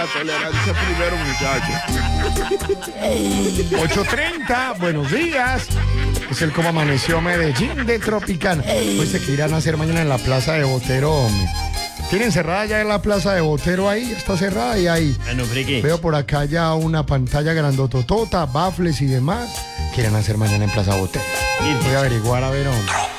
la tolerancia primero, muchachos. 8:30, buenos días. Es el Cómo Amaneció Medellín de Tropicana. Pues se irán a hacer mañana en la Plaza de Botero, hombre. ¿Tienen cerrada ya en la Plaza de Botero ahí? Está cerrada y ahí. Veo por acá ya una pantalla grandototota, baffles y demás. Quieren hacer mañana en Plaza Botero. Voy a averiguar a ver, hombre.